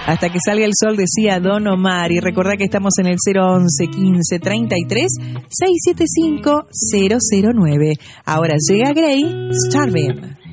Hasta que salga el sol, decía Don Omar. Y recordá que estamos en el 011 15 33 675 009. Ahora llega Grey, Starving.